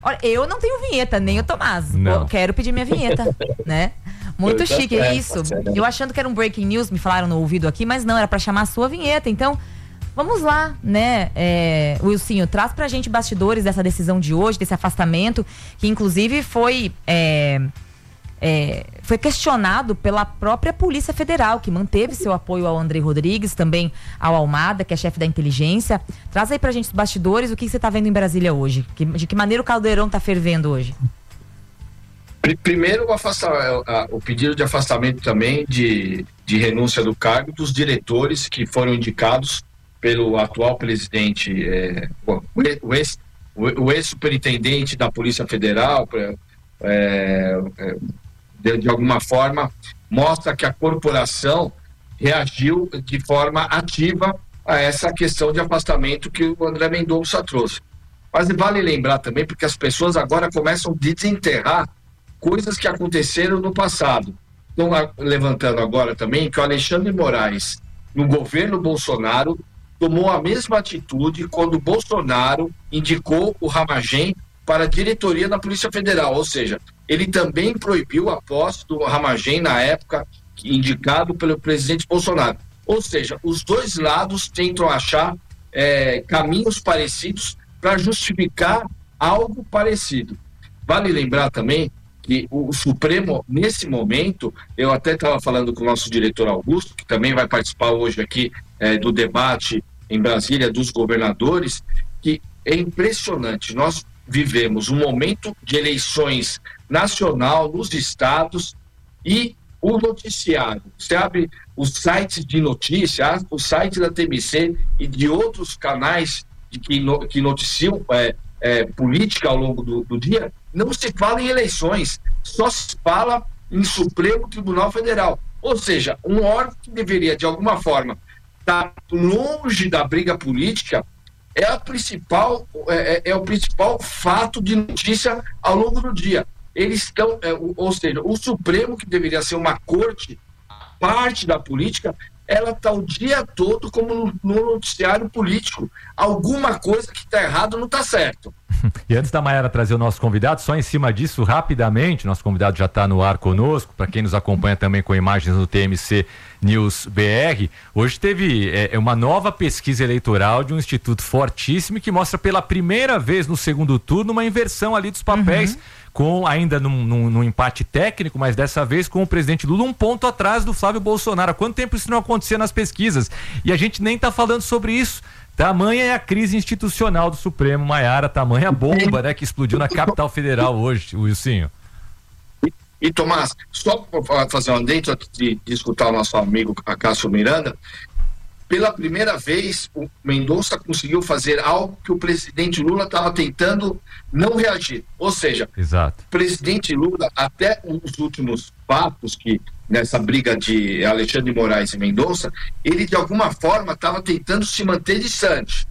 Olha, eu não tenho vinheta, nem o Tomás. Não. Eu quero pedir minha vinheta, né? Muito chique, isso. Eu achando que era um breaking news, me falaram no ouvido aqui, mas não, era pra chamar a sua vinheta. Então, vamos lá, né? Wilsinho, traz pra gente bastidores dessa decisão de hoje, desse afastamento, que inclusive foi questionado pela própria Polícia Federal, que manteve seu apoio ao Andrei Rodrigues, também ao Almada, que é chefe da inteligência. Traz aí pra gente os bastidores, o que você tá vendo em Brasília hoje? De que maneira o caldeirão tá fervendo hoje? Primeiro, o pedido de afastamento também de renúncia do cargo dos diretores que foram indicados pelo atual presidente, o ex-superintendente da Polícia Federal, de alguma forma, mostra que a corporação reagiu de forma ativa a essa questão de afastamento que o André Mendonça trouxe. Mas vale lembrar também, porque as pessoas agora começam a desenterrar coisas que aconteceram no passado. Estão levantando agora também que o Alexandre Moraes, no governo Bolsonaro, tomou a mesma atitude quando o Bolsonaro indicou o Ramagem para a diretoria da Polícia Federal, ou seja, ele também proibiu a posse do Ramagem na época indicado pelo presidente Bolsonaro. Ou seja, os dois lados tentam achar caminhos parecidos para justificar algo parecido. Vale lembrar também que o Supremo, nesse momento, eu até estava falando com o nosso diretor Augusto, que também vai participar hoje aqui do debate em Brasília dos governadores, que é impressionante. Nós vivemos um momento de eleições nacional nos estados e o noticiário. Você abre os sites de notícia, o site da TMC e de outros canais que noticiam política ao longo do dia, não se fala em eleições, só se fala em Supremo Tribunal Federal. Ou seja, um órgão que deveria, de alguma forma, estar longe da briga política, é o principal fato de notícia ao longo do dia. Eles estão, ou seja, o Supremo, que deveria ser uma corte, parte da política, ela está o dia todo como no noticiário político. Alguma coisa que está errado não está certo. E antes da Maiara trazer o nosso convidado, só em cima disso, rapidamente, nosso convidado já está no ar conosco, para quem nos acompanha também com imagens no TMC News BR, hoje teve uma nova pesquisa eleitoral de um instituto fortíssimo que mostra pela primeira vez no segundo turno uma inversão ali dos papéis, com ainda num empate técnico, mas dessa vez com o presidente Lula um ponto atrás do Flávio Bolsonaro. Há quanto tempo isso não acontecia nas pesquisas? E a gente nem está falando sobre isso. Tamanha é a crise institucional do Supremo, Maiara, tamanha a bomba, né, que explodiu na capital federal hoje, Wilsinho. E Tomás, só para fazer um adendo antes de escutar o nosso amigo Cássio Miranda, pela primeira vez o Mendonça conseguiu fazer algo que o presidente Lula estava tentando não reagir. Ou seja, exato. O presidente Lula, até os últimos fatos que nessa briga de Alexandre Moraes e Mendonça, ele de alguma forma estava tentando se manter distante.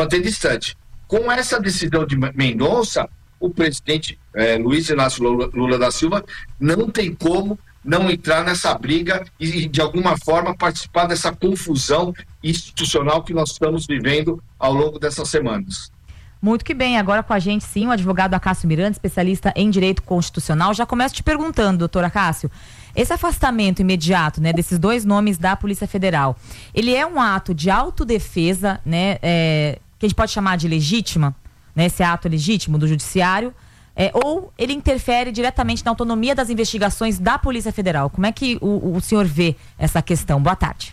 Com essa decisão de Mendonça, o presidente Luiz Inácio Lula da Silva não tem como não entrar nessa briga e de alguma forma participar dessa confusão institucional que nós estamos vivendo ao longo dessas semanas. Muito que bem, agora com a gente sim, o advogado Acácio Miranda, especialista em direito constitucional. Já começo te perguntando, doutor Acácio, esse afastamento imediato, né, desses dois nomes da Polícia Federal, ele é um ato de autodefesa, né, que a gente pode chamar de legítima, né, esse ato legítimo do judiciário, ou ele interfere diretamente na autonomia das investigações da Polícia Federal? Como é que o senhor vê essa questão? Boa tarde.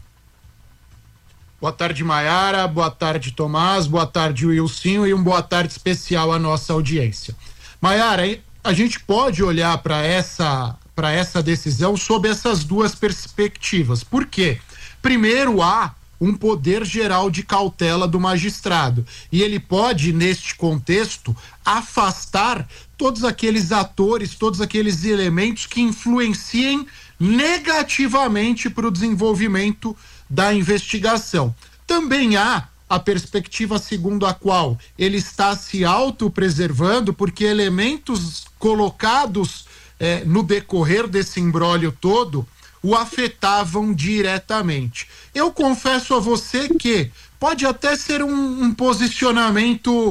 Boa tarde, Maiara, boa tarde, Tomás, boa tarde, Wilsinho, e boa tarde especial à nossa audiência. Maiara, a gente pode olhar para essa decisão sob essas duas perspectivas. Por quê? Primeiro, há um poder geral de cautela do magistrado, e ele pode, neste contexto, afastar todos aqueles atores, todos aqueles elementos que influenciem negativamente para o desenvolvimento da investigação. Também há a perspectiva segundo a qual ele está se autopreservando porque elementos colocados no decorrer desse imbróglio todo o afetavam diretamente. Eu confesso a você que pode até ser um posicionamento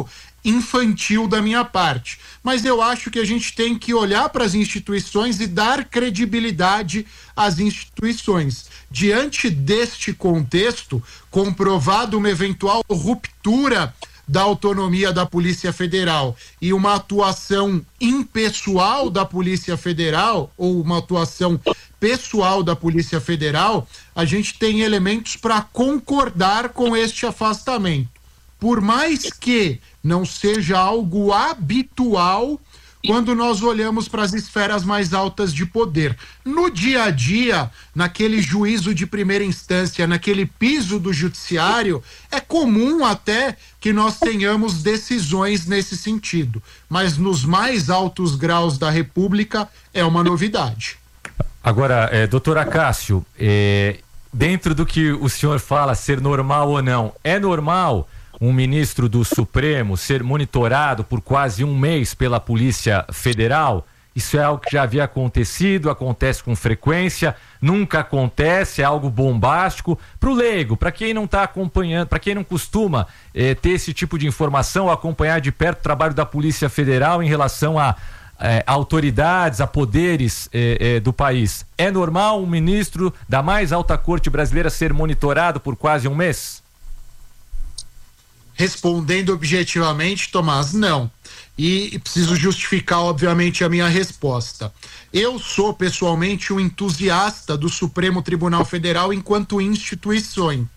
infantil da minha parte. Mas eu acho que a gente tem que olhar para as instituições e dar credibilidade às instituições. Diante deste contexto, comprovado uma eventual ruptura da autonomia da Polícia Federal e uma atuação impessoal da Polícia Federal ou uma atuação pessoal da Polícia Federal, a gente tem elementos para concordar com este afastamento. Por mais que não seja algo habitual quando nós olhamos para as esferas mais altas de poder. No dia a dia, naquele juízo de primeira instância, naquele piso do judiciário, é comum até que nós tenhamos decisões nesse sentido. Mas nos mais altos graus da República é uma novidade. Agora, doutor Acácio, dentro do que o senhor fala, ser normal ou não, é normal um ministro do Supremo ser monitorado por quase um mês pela Polícia Federal? Isso é algo que já havia acontecido, acontece com frequência, nunca acontece, é algo bombástico. Para o leigo, para quem não está acompanhando, para quem não costuma ter esse tipo de informação, acompanhar de perto o trabalho da Polícia Federal em relação a autoridades, a poderes do país, é normal um ministro da mais alta corte brasileira ser monitorado por quase um mês? Respondendo objetivamente, Tomás, não. E preciso justificar, obviamente, a minha resposta. Eu sou, pessoalmente, um entusiasta do Supremo Tribunal Federal enquanto instituição.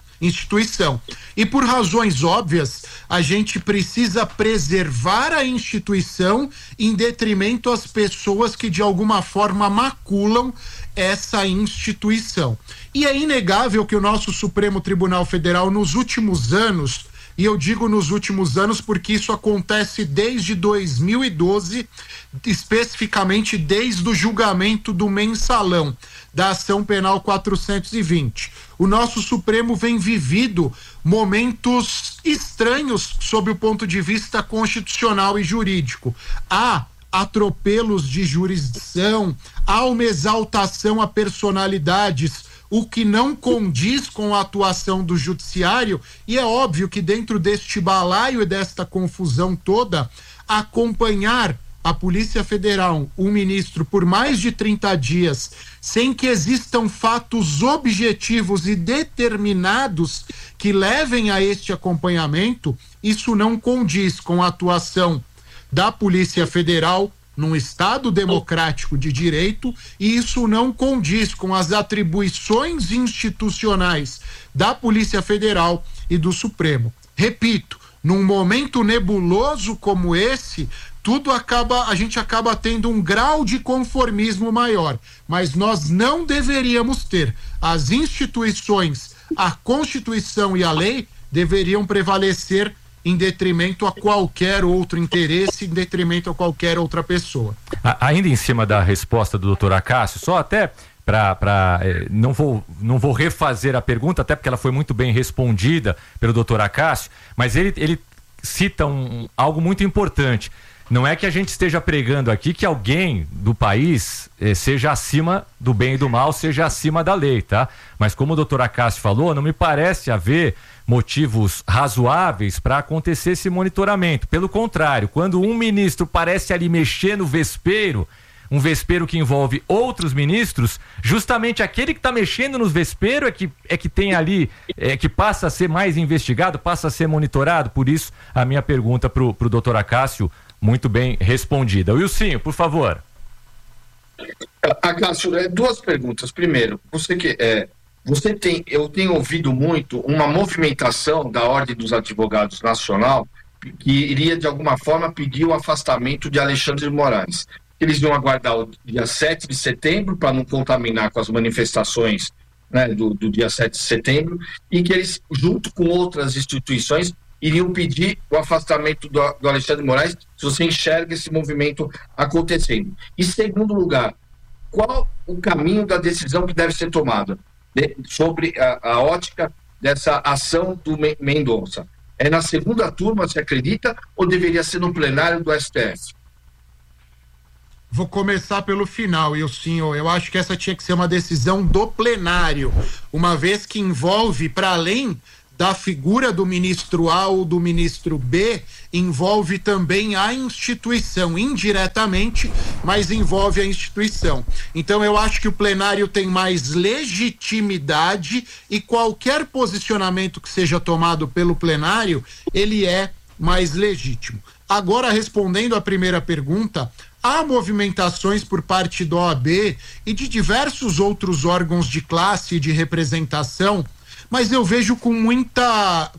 E por razões óbvias, a gente precisa preservar a instituição em detrimento às pessoas que de alguma forma maculam essa instituição. E é inegável que o nosso Supremo Tribunal Federal, nos últimos anos, e eu digo nos últimos anos porque isso acontece desde 2012, especificamente desde o julgamento do mensalão da ação penal 420. O nosso Supremo vem vivido momentos estranhos sob o ponto de vista constitucional e jurídico. Há atropelos de jurisdição, há uma exaltação a personalidades, o que não condiz com a atuação do judiciário, e é óbvio que dentro deste balaio e desta confusão toda, acompanhar a Polícia Federal, um ministro, por mais de 30 dias, sem que existam fatos objetivos e determinados que levem a este acompanhamento, isso não condiz com a atuação da Polícia Federal num Estado democrático de direito, e isso não condiz com as atribuições institucionais da Polícia Federal e do Supremo. Repito, num momento nebuloso como esse, a gente acaba tendo um grau de conformismo maior, mas nós não deveríamos ter. As instituições, a Constituição e a lei deveriam prevalecer em detrimento a qualquer outro interesse, em detrimento a qualquer outra pessoa. Ainda em cima da resposta do doutor Acácio, só até não vou refazer a pergunta, até porque ela foi muito bem respondida pelo doutor Acácio, mas ele cita algo muito importante. Não é que a gente esteja pregando aqui que alguém do país seja acima do bem e do mal, seja acima da lei, tá? Mas como o doutor Acácio falou, não me parece haver motivos razoáveis para acontecer esse monitoramento. Pelo contrário, quando um ministro parece ali mexer no vespeiro, um vespeiro que envolve outros ministros, justamente aquele que está mexendo no vespeiro é que tem ali, que passa a ser mais investigado, passa a ser monitorado. Por isso, a minha pergunta pro doutor Acácio, muito bem respondida. Wilsinho, por favor. Acácio, duas perguntas. Primeiro, eu tenho ouvido muito uma movimentação da Ordem dos Advogados Nacional que iria, de alguma forma, pedir o afastamento de Alexandre de Moraes. Eles iam aguardar o dia 7 de setembro para não contaminar com as manifestações, né, do dia 7 de setembro, e que eles, junto com outras instituições, iriam pedir o afastamento do Alexandre de Moraes, se você enxerga esse movimento acontecendo. E, segundo lugar, qual o caminho da decisão que deve ser tomada sobre a ótica dessa ação do Mendonça? É na segunda turma, você acredita, ou deveria ser no plenário do STF? Vou começar pelo final, Wilson. Eu acho que essa tinha que ser uma decisão do plenário, uma vez que envolve, para além da figura do ministro A ou do ministro B, envolve também a instituição, indiretamente, mas envolve a instituição. Então eu acho que o plenário tem mais legitimidade e qualquer posicionamento que seja tomado pelo plenário, ele é mais legítimo. Agora, respondendo à primeira pergunta, há movimentações por parte da OAB e de diversos outros órgãos de classe e de representação, mas eu vejo com muita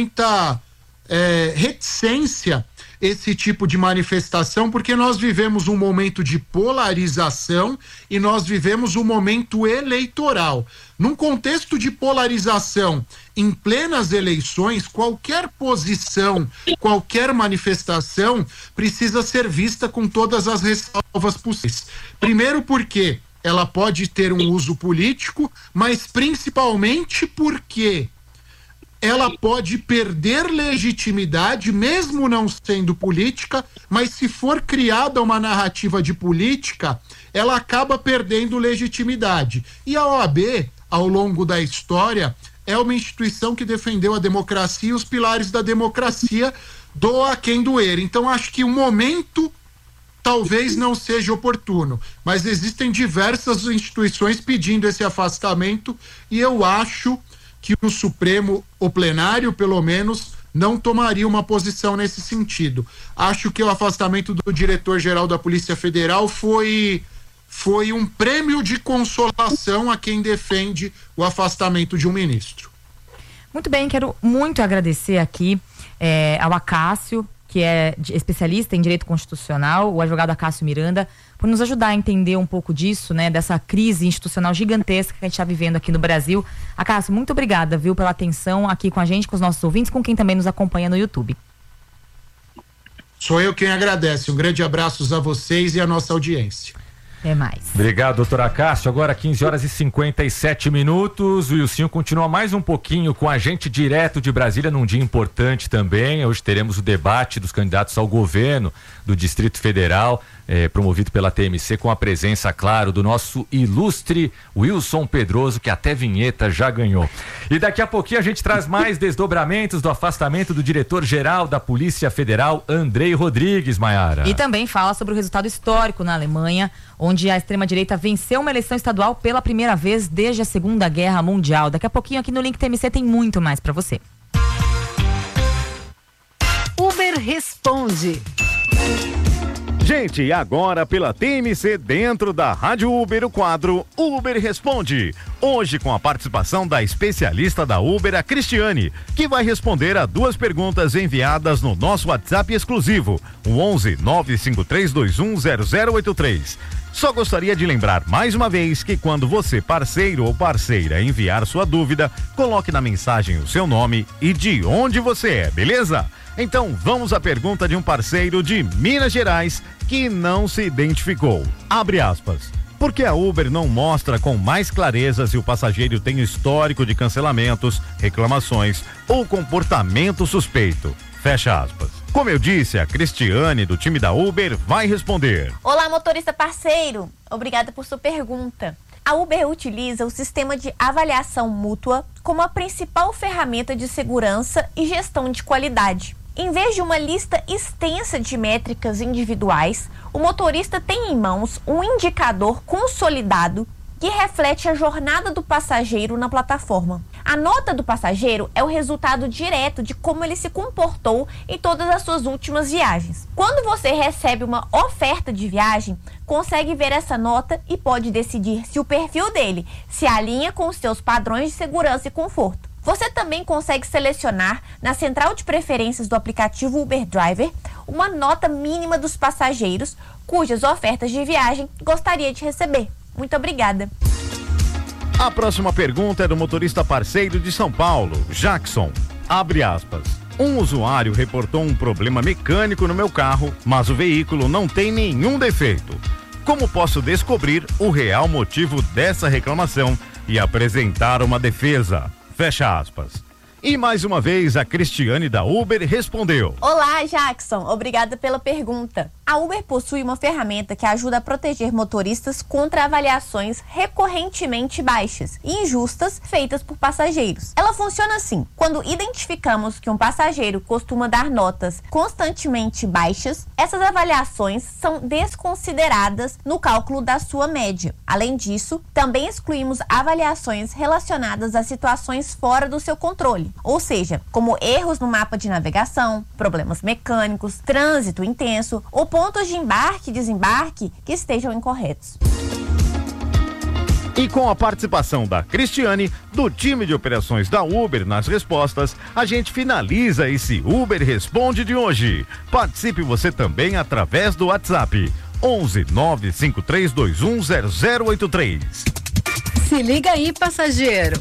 reticência esse tipo de manifestação, porque nós vivemos um momento de polarização e nós vivemos um momento eleitoral. Num contexto de polarização, em plenas eleições, qualquer posição, qualquer manifestação precisa ser vista com todas as ressalvas possíveis. Primeiro porque ela pode ter um uso político, mas principalmente porque ela pode perder legitimidade, mesmo não sendo política, mas se for criada uma narrativa de política, ela acaba perdendo legitimidade. E a OAB, ao longo da história, é uma instituição que defendeu a democracia e os pilares da democracia, doa quem doer. Então, acho que o momento talvez não seja oportuno, mas existem diversas instituições pedindo esse afastamento e eu acho que o Supremo, o plenário, pelo menos, não tomaria uma posição nesse sentido. Acho que o afastamento do diretor-geral da Polícia Federal foi um prêmio de consolação a quem defende o afastamento de um ministro. Muito bem, quero muito agradecer aqui ao Acácio, que é especialista em direito constitucional, o advogado Acácio Miranda, por nos ajudar a entender um pouco disso, né, dessa crise institucional gigantesca que a gente está vivendo aqui no Brasil. Acácio, muito obrigada, viu, pela atenção aqui com a gente, com os nossos ouvintes, com quem também nos acompanha no YouTube. Sou eu quem agradece. Um grande abraço a vocês e a nossa audiência. Até mais. Obrigado, doutor Acácio. Agora 15h57. O Wilson continua mais um pouquinho com a gente direto de Brasília num dia importante também. Hoje teremos o debate dos candidatos ao governo do Distrito Federal, promovido pela TMC, com a presença, claro, do nosso ilustre Wilson Pedroso, que até vinheta já ganhou. E daqui a pouquinho a gente traz mais desdobramentos do afastamento do diretor-geral da Polícia Federal, Andrei Rodrigues, Maiara. E também fala sobre o resultado histórico na Alemanha, onde a extrema-direita venceu uma eleição estadual pela primeira vez desde a Segunda Guerra Mundial. Daqui a pouquinho aqui no Link TMC tem muito mais para você. Uber Responde. Gente, agora pela TMC, dentro da Rádio Uber, o quadro Uber Responde. Hoje com a participação da especialista da Uber, a Cristiane, que vai responder a 2 perguntas enviadas no nosso WhatsApp exclusivo, o 11 95321 0083. Só gostaria de lembrar mais uma vez que quando você, parceiro ou parceira, enviar sua dúvida, coloque na mensagem o seu nome e de onde você é, beleza? Então vamos à pergunta de um parceiro de Minas Gerais que não se identificou. Abre aspas. Por que a Uber não mostra com mais clareza se o passageiro tem histórico de cancelamentos, reclamações ou comportamento suspeito? Fecha aspas. Como eu disse, a Cristiane, do time da Uber, vai responder. Olá, motorista parceiro. Obrigada por sua pergunta. A Uber utiliza o sistema de avaliação mútua como a principal ferramenta de segurança e gestão de qualidade. Em vez de uma lista extensa de métricas individuais, o motorista tem em mãos um indicador consolidado que reflete a jornada do passageiro na plataforma. A nota do passageiro é o resultado direto de como ele se comportou em todas as suas últimas viagens. Quando você recebe uma oferta de viagem, consegue ver essa nota e pode decidir se o perfil dele se alinha com os seus padrões de segurança e conforto. Você também consegue selecionar na central de preferências do aplicativo Uber Driver uma nota mínima dos passageiros cujas ofertas de viagem gostaria de receber. Muito obrigada. A próxima pergunta é do motorista parceiro de São Paulo, Jackson. Abre aspas. Um usuário reportou um problema mecânico no meu carro, mas o veículo não tem nenhum defeito. Como posso descobrir o real motivo dessa reclamação e apresentar uma defesa? Fecha aspas. E mais uma vez a Cristiane da Uber respondeu. Olá, Jackson. Obrigada pela pergunta. A Uber possui uma ferramenta que ajuda a proteger motoristas contra avaliações recorrentemente baixas e injustas feitas por passageiros. Ela funciona assim: quando identificamos que um passageiro costuma dar notas constantemente baixas, essas avaliações são desconsideradas no cálculo da sua média. Além disso, também excluímos avaliações relacionadas a situações fora do seu controle, ou seja, como erros no mapa de navegação, problemas mecânicos, trânsito intenso ou pontos de embarque e desembarque que estejam incorretos. E com a participação da Cristiane, do time de operações da Uber nas respostas, a gente finaliza esse Uber Responde de hoje. Participe você também através do WhatsApp 11 95321 0083. Se liga aí, passageiro.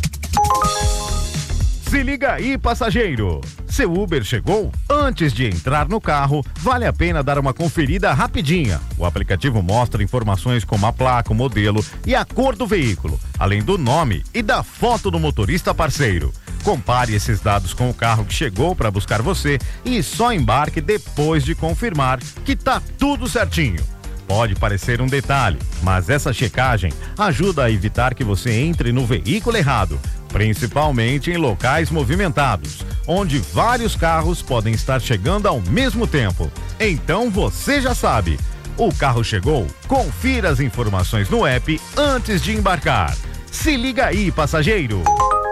Se liga aí, passageiro. Seu Uber chegou? Antes de entrar no carro, vale a pena dar uma conferida rapidinha. O aplicativo mostra informações como a placa, o modelo e a cor do veículo, além do nome e da foto do motorista parceiro. Compare esses dados com o carro que chegou para buscar você e só embarque depois de confirmar que tá tudo certinho. Pode parecer um detalhe, mas essa checagem ajuda a evitar que você entre no veículo errado, principalmente em locais movimentados, onde vários carros podem estar chegando ao mesmo tempo. Então você já sabe, o carro chegou? Confira as informações no app antes de embarcar. Se liga aí, passageiro!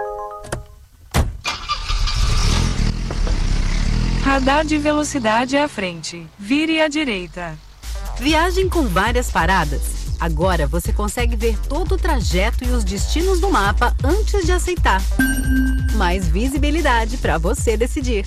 Radar de velocidade à frente. Vire à direita. Viagem com várias paradas. Agora você consegue ver todo o trajeto e os destinos do mapa antes de aceitar. Mais visibilidade para você decidir.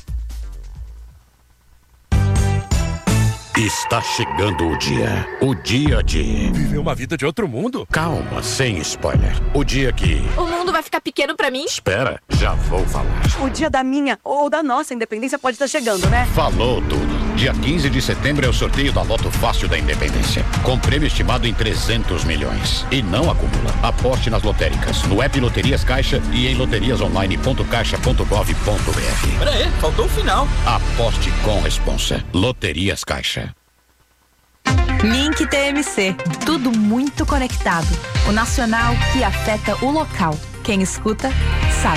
Está chegando o dia de... Viver uma vida de outro mundo? Calma, sem spoiler. O dia que... O mundo vai ficar pequeno pra mim? Espera, já vou falar. O dia da minha ou da nossa independência pode estar chegando, né? Falou tudo. Dia 15 de setembro é o sorteio da Loto Fácil da Independência, com prêmio estimado em 300 milhões. E não acumula. Aposte nas lotéricas, no app Loterias Caixa e em loteriasonline.caixa.gov.br. Pera aí, faltou o final. Aposte com responsa. Loterias Caixa. Link TMC, tudo muito conectado. O nacional que afeta o local. Quem escuta, sabe.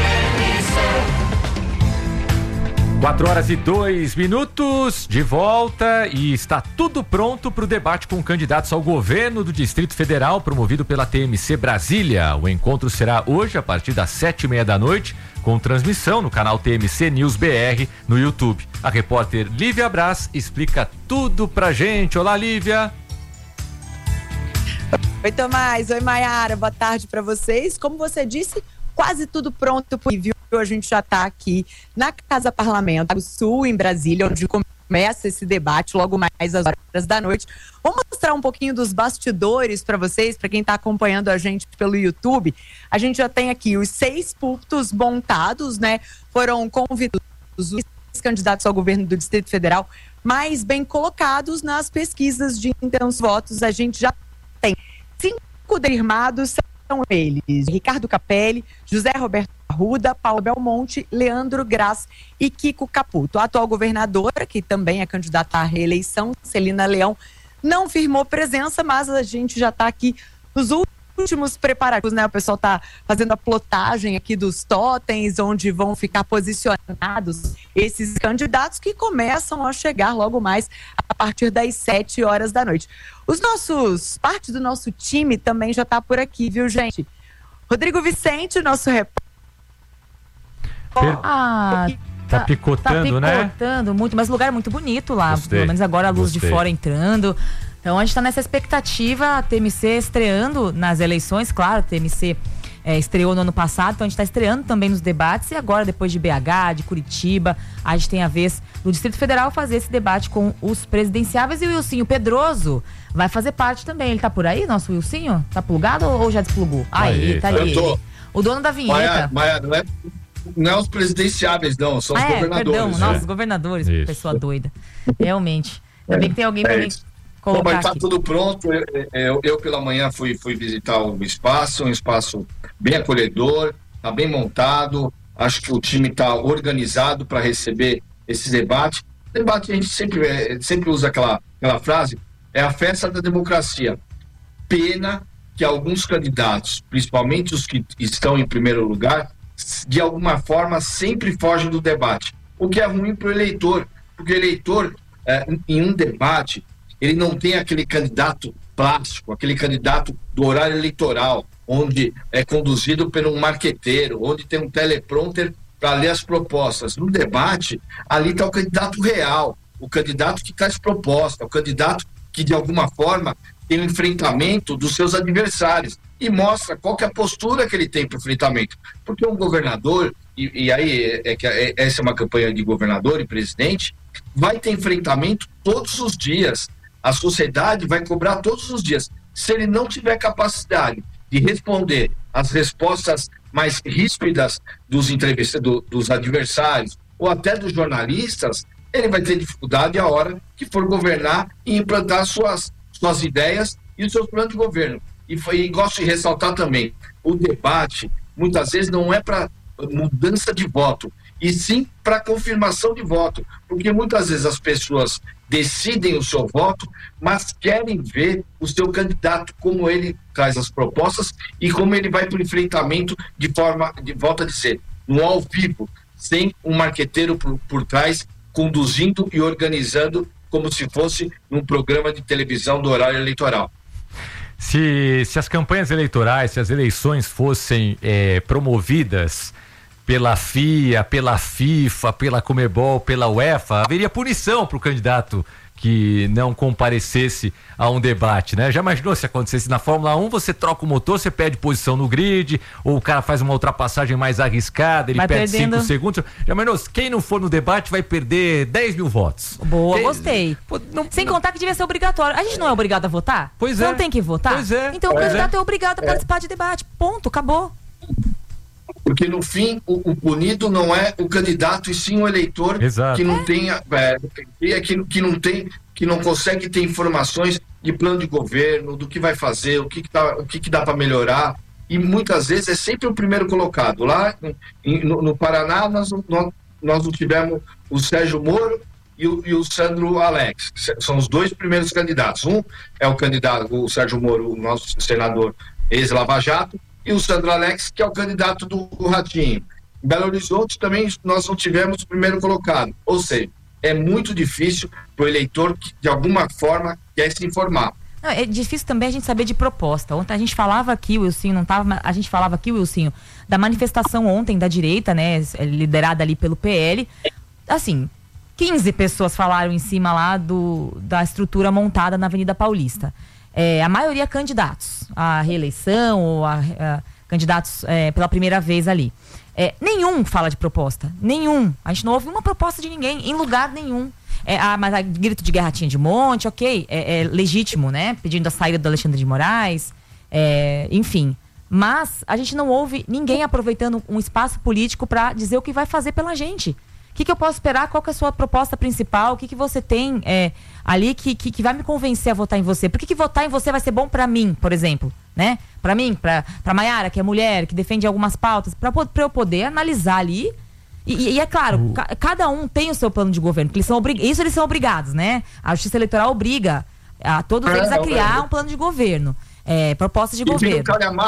4h02, de volta, e está tudo pronto para o debate com candidatos ao governo do Distrito Federal, promovido pela TMC Brasília. O encontro será hoje a partir das 7h30 da noite, com transmissão no canal TMC News BR no YouTube. A repórter Lívia Braz explica tudo pra gente. Olá, Lívia. Oi, Tomás. Oi, Maiara. Boa tarde para vocês. Como você disse, quase tudo pronto por viu. A gente já está aqui na Casa Parlamento do Sul, em Brasília, onde começa esse debate logo mais às horas da noite. Vou mostrar um pouquinho dos bastidores para vocês, para quem está acompanhando a gente pelo YouTube. A gente já tem aqui os 6 púlpitos montados, né? Foram convidados os candidatos ao governo do Distrito Federal mais bem colocados nas pesquisas de intensos votos. A gente já tem 5 firmados, são eles: Ricardo Capelli, José Roberto Arruda, Paulo Belmonte, Leandro Graz e Kiko Caputo. A atual governadora, que também é candidata à reeleição, Celina Leão, não firmou presença, mas a gente já está aqui nos últimos preparativos, né? O pessoal está fazendo a plotagem aqui dos totens, onde vão ficar posicionados esses candidatos que começam a chegar logo mais a partir das 7 horas da noite. Parte do nosso time também já está por aqui, viu, gente? Rodrigo Vicente, nosso repórter. Tá picotando, né? Tá picotando muito, mas o lugar é muito bonito lá. Gostei, pelo menos agora a luz gostei. de fora entrando. Então a gente tá nessa expectativa, a TMC estreando nas eleições, claro, a TMC estreou no ano passado, então a gente tá estreando também nos debates, e agora depois de BH, de Curitiba, a gente tem a vez do Distrito Federal fazer esse debate com os presidenciáveis, e o Wilsinho Pedroso vai fazer parte também. Ele tá por aí, nosso Wilsinho? Tá plugado ou já desplugou? Aí, tá aí. O dono da vinheta. Maia, não é os presidenciáveis, não, são os governadores. Perdão, nossos governadores, Isso. Pessoa doida. Realmente. Ainda bem que tem alguém pra me colocar mas tá aqui. tudo pronto. Eu pela manhã fui visitar o espaço, um espaço bem acolhedor, tá bem montado. Acho que o time tá organizado para receber esse debate. Debate, a gente sempre usa aquela frase, é a festa da democracia. Pena que alguns candidatos, principalmente os que estão em primeiro lugar, de alguma forma sempre fogem do debate, o que é ruim para o eleitor, porque o eleitor, em um debate, ele não tem aquele candidato plástico, aquele candidato do horário eleitoral, onde é conduzido por um marqueteiro, onde tem um teleprompter para ler as propostas. No debate, ali está o candidato real, o candidato que traz proposta, o candidato que, de alguma forma, tem um enfrentamento dos seus adversários e mostra qual que é a postura que ele tem para o enfrentamento. Porque um governador, e aí essa é uma campanha de governador e presidente, vai ter enfrentamento todos os dias. A sociedade vai cobrar todos os dias. Se ele não tiver capacidade de responder as respostas mais ríspidas dos entrevistados, dos adversários ou até dos jornalistas, ele vai ter dificuldade a hora que for governar e implantar suas ideias e os seus planos de governo. E gosto de ressaltar também, o debate muitas vezes não é para mudança de voto, e sim para confirmação de voto, porque muitas vezes as pessoas decidem o seu voto, mas querem ver o seu candidato, como ele traz as propostas e como ele vai para o enfrentamento de forma, de volta a dizer, no ao vivo, sem um marqueteiro por trás, conduzindo e organizando como se fosse num programa de televisão do horário eleitoral. Se as campanhas eleitorais, se as eleições fossem promovidas pela FIA, pela FIFA, pela Conmebol, pela UEFA, haveria punição para o candidato que não comparecesse a um debate, né? Já imaginou se acontecesse na Fórmula 1, você troca o motor, você perde posição no grid, ou o cara faz uma ultrapassagem mais arriscada, ele perde 5 segundos. Já imaginou, quem não for no debate vai perder 10 mil votos. Boa, gostei. Sem contar que devia ser obrigatório. A gente não é obrigado a votar? Pois não tem que votar? Pois é. Então o candidato é obrigado a participar de debate. Ponto, acabou. Porque no fim o punido não é o candidato e sim o eleitor. Exato. Que não tenha que não consegue ter informações de plano de governo, do que vai fazer, o que dá para melhorar, e muitas vezes é sempre o primeiro colocado. Lá no Paraná nós não tivemos o Sérgio Moro e o Sandro Alex, são os dois primeiros candidatos. Um é o candidato, o Sérgio Moro, o nosso senador ex-Lava Jato, e o Sandro Alex, que é o candidato do Ratinho. Em Belo Horizonte também nós não tivemos o primeiro colocado. Ou seja, é muito difícil para o eleitor que de alguma forma quer se informar. Não, é difícil também a gente saber de proposta. Ontem a gente falava aqui, o Wilsinho não estava, a gente falava aqui, Wilsinho, da manifestação ontem da direita, né, liderada ali pelo PL. Assim, 15 pessoas falaram em cima lá da estrutura montada na Avenida Paulista. A maioria candidatos à reeleição ou candidatos pela primeira vez ali. Nenhum fala de proposta, nenhum. A gente não ouve uma proposta de ninguém, em lugar nenhum. Mas grito de guerra tinha de monte, ok, é legítimo, né? Pedindo a saída do Alexandre de Moraes, enfim. Mas a gente não ouve ninguém aproveitando um espaço político para dizer o que vai fazer pela gente. O que eu posso esperar? Qual que é a sua proposta principal? O que você tem ali que vai me convencer a votar em você? Por que votar em você vai ser bom para mim, por exemplo? Né? Para mim, para Maiara, que é mulher, que defende algumas pautas, para eu poder analisar ali. E é claro, cada um tem o seu plano de governo, porque eles são obrigados, né? A Justiça Eleitoral obriga a todos eles a criar um plano de governo, propostas de governo.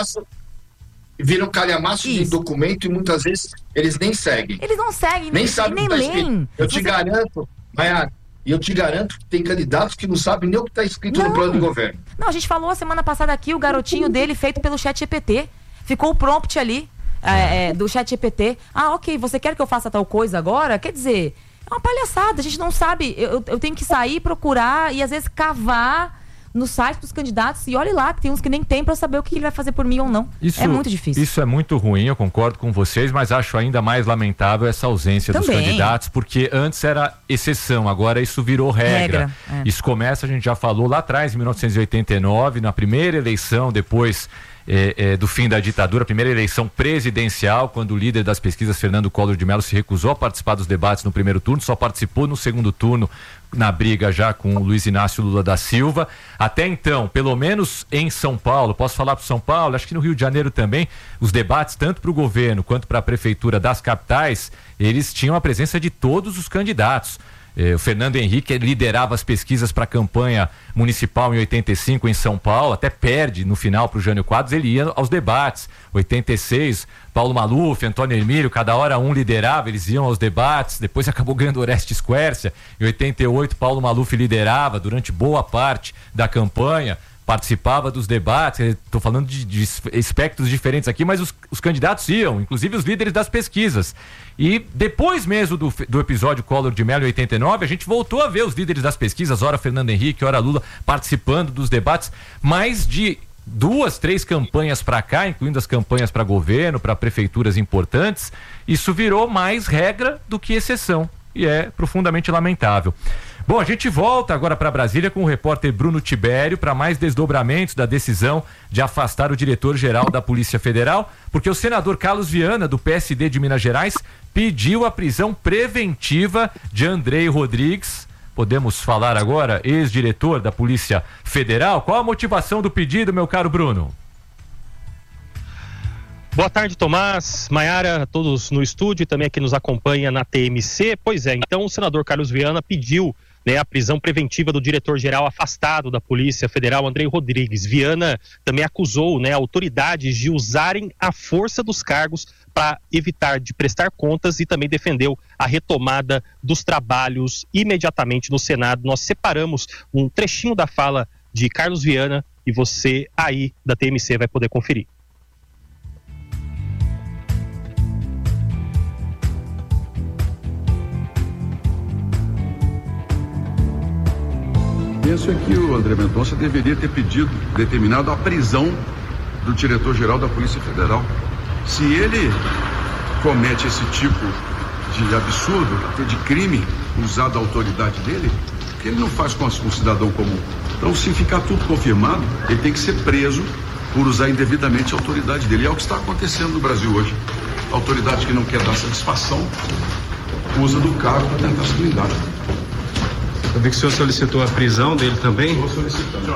Vira um calhamaço de documento e muitas vezes eles nem seguem. Eles não seguem, nem sabem o que está escrito. Eu te garanto, Maiara, e eu te garanto que tem candidatos que não sabem nem o que está escrito no plano de governo. Não, a gente falou a semana passada aqui, o garotinho dele feito pelo ChatGPT. Ficou o prompt ali do ChatGPT. Ok, você quer que eu faça tal coisa agora? Quer dizer, é uma palhaçada, a gente não sabe. Eu tenho que sair, procurar e às vezes cavar no site dos candidatos e olhe lá, que tem uns que nem tem para saber o que ele vai fazer por mim ou não. É muito difícil. Isso é muito ruim, eu concordo com vocês, mas acho ainda mais lamentável essa ausência dos candidatos, porque antes era exceção, agora isso virou regra. Isso começa, a gente já falou lá atrás, em 1989, na primeira eleição, depois do fim da ditadura, a primeira eleição presidencial, quando o líder das pesquisas, Fernando Collor de Mello, se recusou a participar dos debates no primeiro turno, só participou no segundo turno, na briga já com o Luiz Inácio Lula da Silva. Até então, pelo menos em São Paulo, posso falar para São Paulo, acho que no Rio de Janeiro também, os debates, tanto para o governo quanto para a prefeitura das capitais, eles tinham a presença de todos os candidatos. O Fernando Henrique liderava as pesquisas para a campanha municipal em 85 em São Paulo, até perde no final para o Jânio Quadros, ele ia aos debates. 86, Paulo Maluf, Antônio Hermílio, cada hora um liderava, eles iam aos debates, depois acabou ganhando Orestes Quércia. Em 88, Paulo Maluf liderava durante boa parte da campanha, participava dos debates. Estou falando de espectros diferentes aqui, mas os candidatos iam, inclusive os líderes das pesquisas. E depois mesmo do episódio Collor de Mello em 89, a gente voltou a ver os líderes das pesquisas, ora Fernando Henrique, ora Lula, participando dos debates, mais de 2, 3 campanhas para cá, incluindo as campanhas para governo, para prefeituras importantes. Isso virou mais regra do que exceção, e é profundamente lamentável. Bom, a gente volta agora para Brasília com o repórter Bruno Tibério para mais desdobramentos da decisão de afastar o diretor-geral da Polícia Federal, porque o senador Carlos Viana, do PSD de Minas Gerais, pediu a prisão preventiva de Andrei Rodrigues. Podemos falar agora, ex-diretor da Polícia Federal. Qual a motivação do pedido, meu caro Bruno? Boa tarde, Tomás, Maiara, todos no estúdio e também aqui nos acompanha na TMC. Pois é, então o senador Carlos Viana pediu a prisão preventiva do diretor-geral afastado da Polícia Federal, Andrei Rodrigues. Viana também acusou autoridades de usarem a força dos cargos para evitar de prestar contas e também defendeu a retomada dos trabalhos imediatamente no Senado. Nós separamos um trechinho da fala de Carlos Viana e você aí da TMC vai poder conferir. Penso que o André Mendonça deveria ter determinado a prisão do diretor-geral da Polícia Federal. Se ele comete esse tipo de absurdo, até de crime, usado a autoridade dele, por que ele não faz com um cidadão comum? Então, se ficar tudo confirmado, ele tem que ser preso por usar indevidamente a autoridade dele. É o que está acontecendo no Brasil hoje. A autoridade que não quer dar satisfação usa do cargo para tentar se blindar. Eu vi que o senhor solicitou a prisão dele também. Estou solicitando.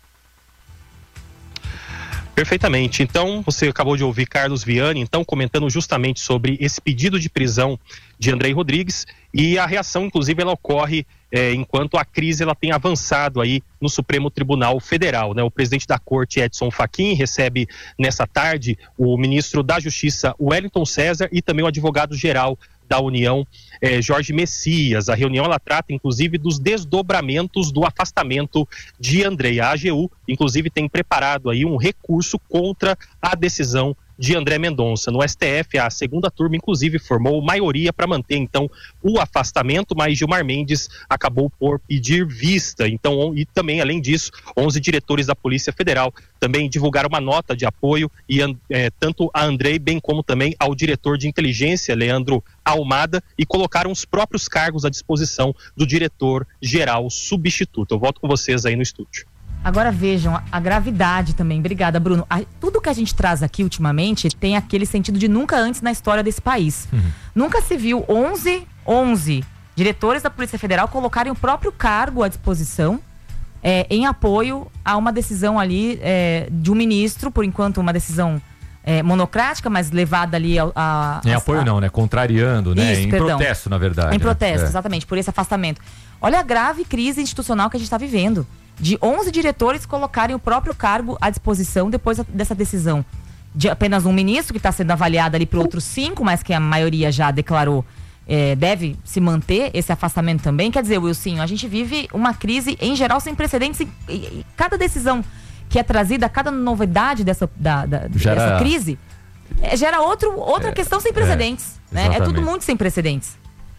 Perfeitamente. Então, você acabou de ouvir Carlos Viana, então, comentando justamente sobre esse pedido de prisão de Andrei Rodrigues, e a reação, inclusive, ela ocorre enquanto a crise ela tem avançado aí no Supremo Tribunal Federal, né? O presidente da Corte, Edson Fachin, recebe nessa tarde o ministro da Justiça, Wellington César, e também o advogado-geral da União, Jorge Messias. A reunião ela trata inclusive dos desdobramentos do afastamento de Andrei. A AGU inclusive tem preparado aí um recurso contra a decisão de André Mendonça. No STF, a segunda turma, inclusive, formou maioria para manter, então, o afastamento, mas Gilmar Mendes acabou por pedir vista. Então, e também, além disso, 11 diretores da Polícia Federal também divulgaram uma nota de apoio, e tanto a Andrei, bem como também ao diretor de inteligência, Leandro Almada, e colocaram os próprios cargos à disposição do diretor-geral substituto. Eu volto com vocês aí no estúdio. Agora vejam a gravidade também. Obrigada, Bruno. Tudo que a gente traz aqui ultimamente tem aquele sentido de nunca antes na história desse país. Nunca se viu 11 diretores da Polícia Federal colocarem o próprio cargo à disposição em apoio a uma decisão ali de um ministro, por enquanto uma decisão monocrática, mas levada ali em apoio não, né? Contrariando, né? Isso, em perdão. Protesto, na verdade. Em protesto, exatamente, por esse afastamento. Olha a grave crise institucional que a gente está vivendo. De 11 diretores colocarem o próprio cargo à disposição depois dessa decisão de apenas um ministro, que está sendo avaliado ali por outros 5, mas que a maioria já declarou deve se manter esse afastamento também. Quer dizer, Wilson, a gente vive uma crise em geral sem precedentes, e cada decisão que é trazida, cada novidade dessa crise gera outra questão sem precedentes, né? É tudo muito sem precedentes.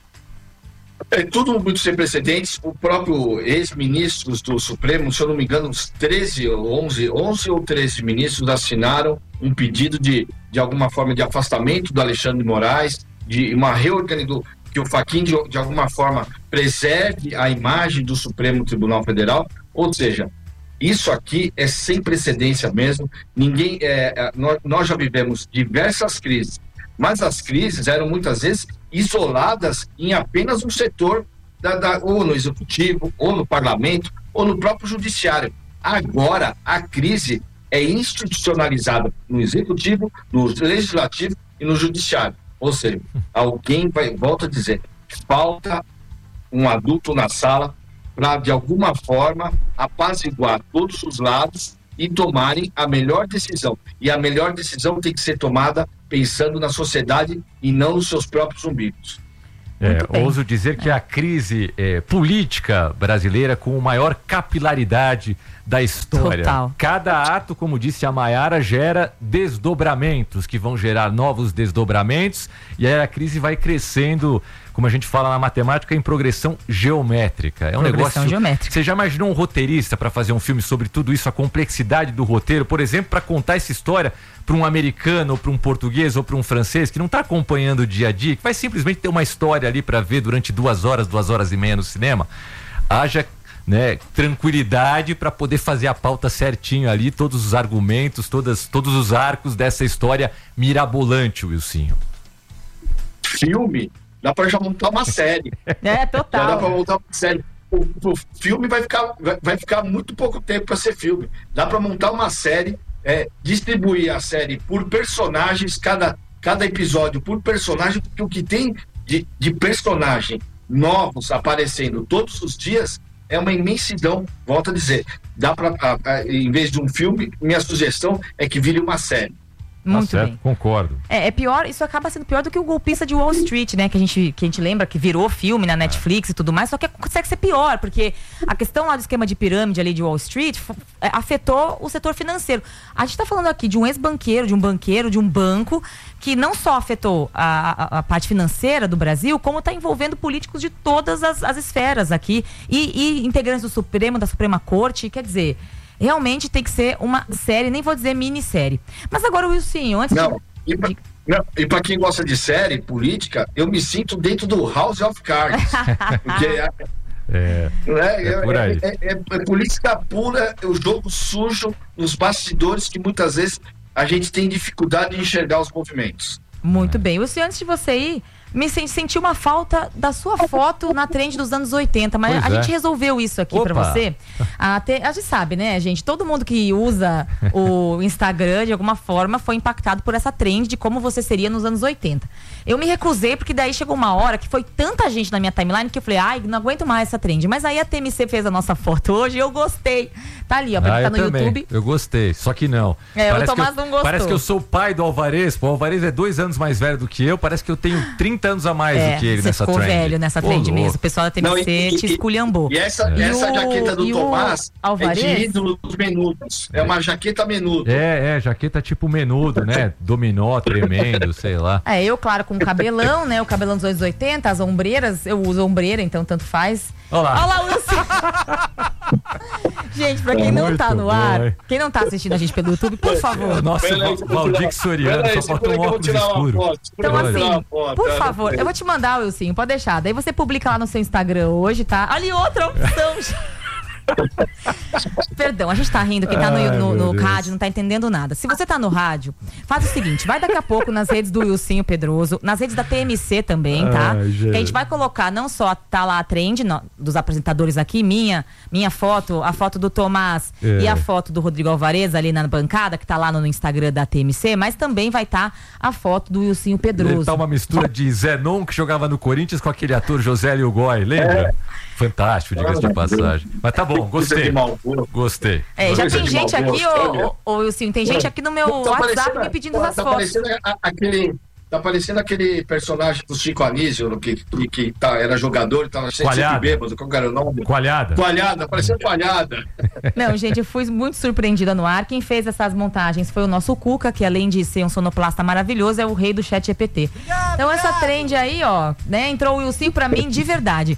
É tudo muito sem precedentes. O próprio ex-ministros do Supremo, se eu não me engano, uns 11 ou 13 ministros assinaram um pedido de alguma forma de afastamento do Alexandre de Moraes, de uma reorganização, que o Fachin de alguma forma preserve a imagem do Supremo Tribunal Federal. Ou seja, isso aqui é sem precedência mesmo. Nós já vivemos diversas crises, mas as crises eram muitas vezes isoladas em apenas um setor, ou no executivo, ou no parlamento, ou no próprio judiciário. Agora, a crise é institucionalizada no executivo, no legislativo e no judiciário. Ou seja, alguém volta a dizer, falta um adulto na sala para, de alguma forma, apaziguar todos os lados e tomarem a melhor decisão. E a melhor decisão tem que ser tomada pensando na sociedade e não nos seus próprios umbigos. Ouso dizer que a crise política brasileira com maior capilaridade da história. Total. Cada ato, como disse a Maiara, gera desdobramentos que vão gerar novos desdobramentos, e aí a crise vai crescendo, como a gente fala na matemática, em progressão geométrica. É um negócio geométrica. Você já imaginou um roteirista para fazer um filme sobre tudo isso, a complexidade do roteiro, por exemplo, para contar essa história para um americano, ou para um português, ou para um francês que não está acompanhando o dia a dia, que vai simplesmente ter uma história ali para ver durante 2 horas e meia no cinema? Haja tranquilidade para poder fazer a pauta certinho ali, todos os argumentos, todos os arcos dessa história mirabolante, Wilsinho. Filme, dá para já montar uma série. Total. Já dá para montar uma série. O filme vai ficar muito pouco tempo para ser filme. Dá para montar uma série, distribuir a série por personagens, cada episódio por personagem, porque o que tem de personagem novos aparecendo todos os dias é uma imensidão. Volto a dizer, dá para, em vez de um filme, minha sugestão é que vire uma série. Muito bem. Concordo. É pior, isso acaba sendo pior do que o Golpista de Wall Street, né? Que a gente lembra que virou filme na Netflix e tudo mais, só que consegue ser pior, porque a questão lá do esquema de pirâmide ali de Wall Street afetou o setor financeiro. A gente tá falando aqui de um ex-banqueiro, de um banco, que não só afetou a parte financeira do Brasil, como está envolvendo políticos de todas as esferas aqui e integrantes do Supremo, da Suprema Corte, quer dizer... Realmente tem que ser uma série, nem vou dizer minissérie. Mas agora, Wilson, antes E para quem gosta de série política, eu me sinto dentro do House of Cards. Porque por aí. É política pura, o jogo sujo nos bastidores que muitas vezes a gente tem dificuldade de enxergar os movimentos. Muito bem. Wilson, antes de você ir, me senti uma falta da sua foto na trend dos anos 80, mas a gente resolveu isso aqui pra você. A gente sabe, né, gente? Todo mundo que usa o Instagram de alguma forma foi impactado por essa trend de como você seria nos anos 80. Eu me recusei porque daí chegou uma hora que foi tanta gente na minha timeline que eu falei, não aguento mais essa trend. Mas aí a TMC fez a nossa foto hoje e eu gostei. Tá ali, ó, pra quem tá no YouTube. Eu gostei, só que não. O Tomás não gostou. Parece que eu sou o pai do Alvarez. O Alvarez é 2 anos mais velho do que eu. Parece que eu tenho 30 anos a mais do que ele nessa trend. Você ficou velho nessa trend mesmo. O pessoal da TMC te esculhambou. E essa jaqueta do Tomás é de ídolo dos menudos. É uma jaqueta menudo. Jaqueta tipo menudo, né? Dominó, tremendo, sei lá. Eu, claro, com o cabelão, né? O cabelão dos anos 80, as ombreiras. Eu uso ombreira, então tanto faz. Olha lá, Wilson. Gente, pra quem não tá no ar, quem não tá assistindo a gente pelo YouTube, por favor. Nossa, Valdir Soriano, só faltou um óculos escuro. Então assim, por favor, eu vou te mandar, Wilson, pode deixar. Daí você publica lá no seu Instagram hoje, tá? Ali outra opção. Perdão, a gente tá rindo, quem tá no rádio não tá entendendo nada. Se você tá no rádio, faz o seguinte, vai daqui a pouco nas redes do Wilsinho Pedroso, nas redes da TMC também, tá? Que a gente vai colocar, não só tá lá a trend dos apresentadores aqui, minha foto, a foto do Tomás e a foto do Rodrigo Alvarez ali na bancada, que tá lá no Instagram da TMC, mas também vai estar a foto do Wilsinho Pedroso. Tá uma mistura de Zenon, que jogava no Corinthians, com aquele ator José Lugoi, lembra? Fantástico, diga-se de passagem. Mas tá bom, gostei. Gostei. Já tem gente aqui, ô Wilson, tem gente aqui no meu WhatsApp me pedindo as fotos. Tá parecendo aquele personagem do Chico Anísio, que era jogador e tava sempre bêbado. Qual era o nome? Coalhada, parecendo Coalhada. Não, gente, eu fui muito surpreendida no ar. Quem fez essas montagens foi o nosso Cuca, que além de ser um sonoplasta maravilhoso, é o rei do chat GPT. Então essa trend aí, ó, né, entrou o Wilson pra mim de verdade.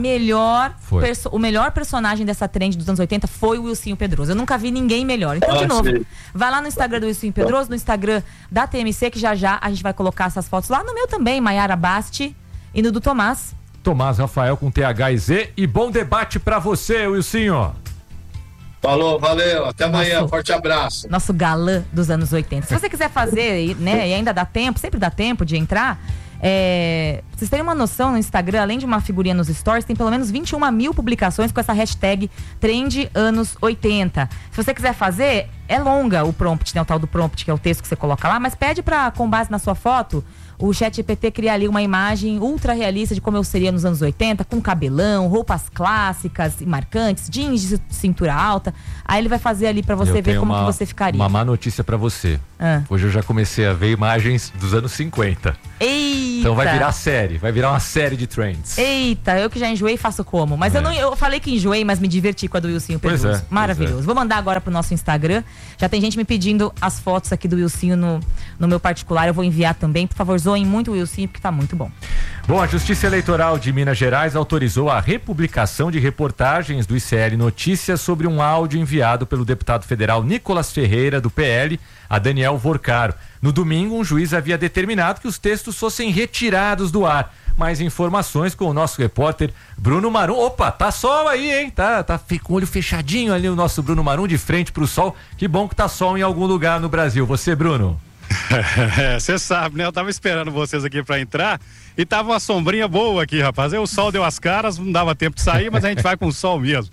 O melhor personagem dessa trend dos anos 80 foi o Wilsinho Pedroso. Eu nunca vi ninguém melhor. Então, de novo, vai lá no Instagram do Wilsinho Pedroso, no Instagram da TMC, que já a gente vai colocar essas fotos lá. No meu também, Maiara Basti, e no do Tomás. Tomás Rafael com TH e Z. E bom debate pra você, Wilsinho. Falou, valeu. Até amanhã. Forte abraço. Nosso galã dos anos 80. Se você quiser fazer, né, e ainda dá tempo, sempre dá tempo de entrar... vocês terem uma noção, no Instagram, além de uma figurinha nos stories, tem pelo menos 21 mil publicações com essa hashtag Trend Anos 80. Se você quiser fazer, é longa o prompt, né? O tal do prompt, que é o texto que você coloca lá, mas pede com base na sua foto, o ChatGPT cria ali uma imagem ultra realista de como eu seria nos anos 80, com cabelão, roupas clássicas e marcantes, jeans de cintura alta. Aí ele vai fazer ali pra você ver como que você ficaria. Uma má notícia pra você. Hoje eu já comecei a ver imagens dos anos 50. Eita! Então vai virar série, vai virar uma série de trends. Eita, eu que já enjoei faço como. Mas eu falei que enjoei, mas me diverti com a do Wilsinho Pedroso. Maravilhoso. Vou mandar agora pro nosso Instagram. Já tem gente me pedindo as fotos aqui do Wilsinho no meu particular. Eu vou enviar também. Por favor, zoem muito o Wilsinho, porque tá muito bom. Bom, a Justiça Eleitoral de Minas Gerais autorizou a republicação de reportagens do ICL Notícias sobre um áudio enviado pelo deputado federal Nicolas Ferreira, do PL, a Daniel Vorcaro. No domingo, um juiz havia determinado que os textos fossem retirados do ar. Mais informações com o nosso repórter Bruno Marum. Opa, tá sol aí, hein? Tá com o olho fechadinho ali o nosso Bruno Marum, de frente pro sol. Que bom que tá sol em algum lugar no Brasil. Você, Bruno? Você sabe, né? Eu tava esperando vocês aqui pra entrar e tava uma sombrinha boa aqui, rapaz. Aí o sol deu as caras, não dava tempo de sair, mas a gente vai com o sol mesmo.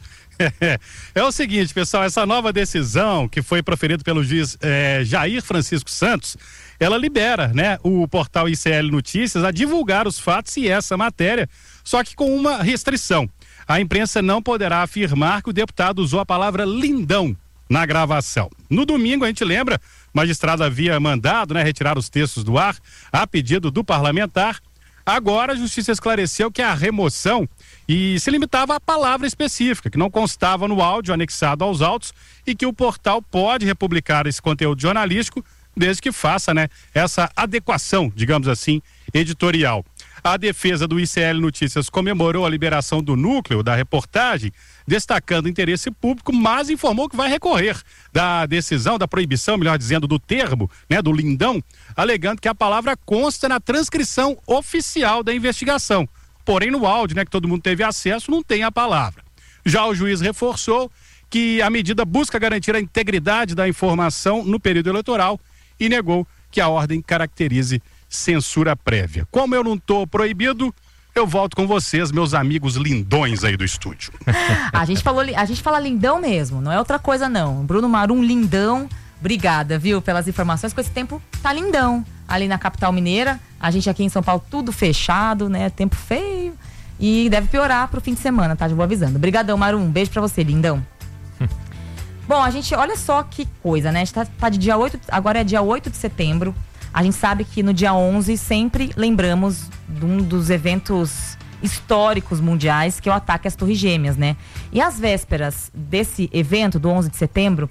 É o seguinte, pessoal, essa nova decisão que foi proferida pelo juiz Jair Francisco Santos, ela libera, né, o portal ICL Notícias a divulgar os fatos e essa matéria, só que com uma restrição. A imprensa não poderá afirmar que o deputado usou a palavra lindão na gravação. No domingo, a gente lembra, o magistrado havia mandado, né, retirar os textos do ar a pedido do parlamentar. Agora a justiça esclareceu que a remoção se limitava à palavra específica, que não constava no áudio anexado aos autos e que o portal pode republicar esse conteúdo jornalístico desde que faça, né, essa adequação, digamos assim, editorial. A defesa do ICL Notícias comemorou a liberação do núcleo da reportagem, destacando o interesse público, mas informou que vai recorrer da decisão, da proibição, melhor dizendo, do termo, né, do lindão, alegando que a palavra consta na transcrição oficial da investigação. Porém, no áudio, né, que todo mundo teve acesso, não tem a palavra. Já o juiz reforçou que a medida busca garantir a integridade da informação no período eleitoral e negou que a ordem caracterize censura prévia. Como eu não estou proibido, eu volto com vocês, meus amigos lindões aí do estúdio. A gente fala lindão mesmo, não é outra coisa não. Bruno Marum, lindão. Obrigada, viu, pelas informações. Com esse tempo tá lindão ali na capital mineira. A gente aqui em São Paulo tudo fechado, né? Tempo feio. E deve piorar pro fim de semana, tá? Já vou avisando. Obrigadão, Marum. Um beijo pra você, lindão. Bom, a gente, olha só que coisa, né? A gente tá de dia 8, agora é dia 8 de setembro. A gente sabe que no dia 11 sempre lembramos de um dos eventos históricos mundiais, que é o ataque às Torres Gêmeas, né? E às vésperas desse evento, do 11 de setembro,